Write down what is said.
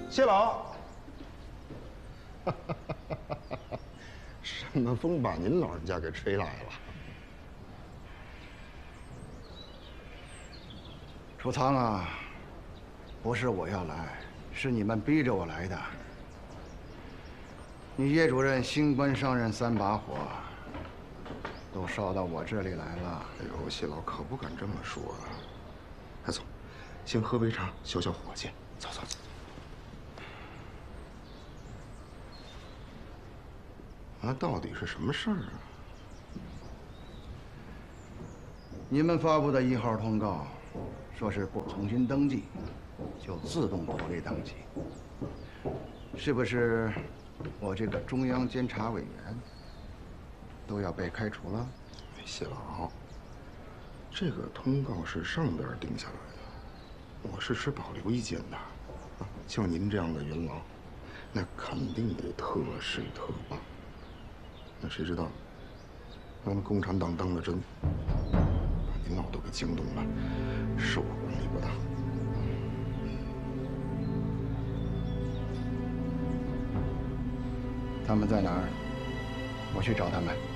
谢老。什么风把您老人家给吹来了？ 楚仓啊，不是我要来，是你们逼着我来的。你叶主任新官上任3把火，都烧到我这里来了。 哎呦，谢老可不敢这么说啊！哎，走，先喝杯茶，消消火气。走走走。啊，到底是什么事儿啊？ 你们发布的1号通告，说是不重新登记，就自动脱离登记，是不是？我这个中央监察委员都要被开除了？ 谢老，这个通告是上边定下来的，我是持保留意见的。啊，像您这样的元老，那肯定得特事特办。那谁知道，让共产党当了真，把您老都给惊动了，是我管理不当。 他们在哪儿？我去找他们。